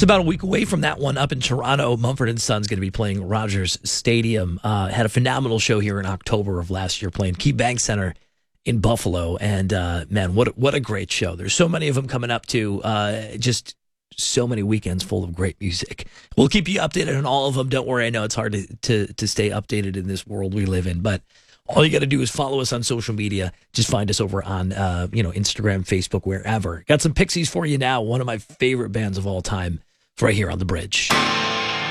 Just about a week away from that one up in Toronto. Mumford & Sons going to be playing Rogers Stadium. Had a phenomenal show here in October of last year playing KeyBank Center in Buffalo. And, man, what a great show. There's so many of them coming up, too. Just so many weekends full of great music. We'll keep you updated on all of them. Don't worry. I know it's hard to stay updated in this world we live in, but all you got to do is follow us on social media. Just find us over on, Instagram, Facebook, wherever. Got some Pixies for you now. One of my favorite bands of all time. It's right here on The Bridge.